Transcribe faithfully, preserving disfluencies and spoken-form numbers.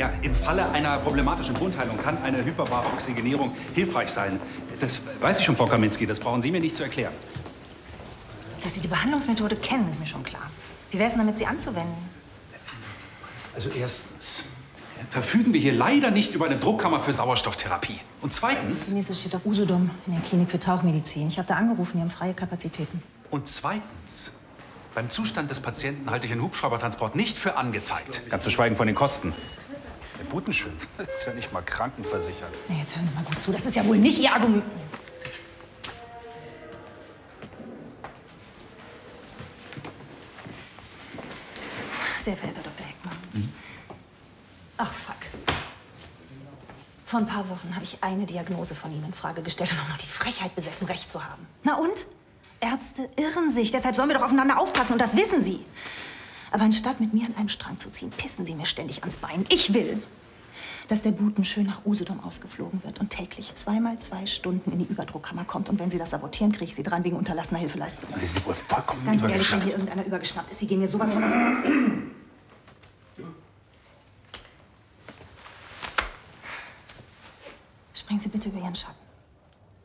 Ja, im Falle einer problematischen Wundheilung kann eine Hyperbaroxygenierung hilfreich sein. Das weiß ich schon, Frau Kaminski. Das brauchen Sie mir nicht zu erklären. Dass Sie die Behandlungsmethode kennen, ist mir schon klar. Wie wäre es damit, sie anzuwenden? Also erstens verfügen wir hier leider nicht über eine Druckkammer für Sauerstofftherapie. Und zweitens... Das nächste steht auf Usedom in der Klinik für Tauchmedizin. Ich habe da angerufen, die haben freie Kapazitäten. Und zweitens, beim Zustand des Patienten halte ich einen Hubschraubertransport nicht für angezeigt. Ganz zu schweigen von den Kosten. Der Butenschön ist ja nicht mal krankenversichert. Na, jetzt hören Sie mal gut zu. Das ist ja wohl nicht Ihr Argument. Sehr verehrter Doktor Heckmann. Mhm. Ach, fuck. Vor ein paar Wochen habe ich eine Diagnose von Ihnen in Frage gestellt und auch noch die Frechheit besessen, Recht zu haben. Na und? Ärzte irren sich. Deshalb sollen wir doch aufeinander aufpassen und das wissen Sie. Aber anstatt mit mir an einem Strang zu ziehen, pissen Sie mir ständig ans Bein. Ich will, dass der Butenschön nach Usedom ausgeflogen wird und täglich zweimal zwei Stunden in die Überdruckkammer kommt. Und wenn Sie das sabotieren, kriege ich Sie dran wegen unterlassener Hilfeleistung. Sie sind wohl vollkommen Ganz ehrlich, wenn übergeschnappt. hier irgendeiner übergeschnappt ist, Sie gehen mir sowas von... Springen Sie bitte über Ihren Schatten.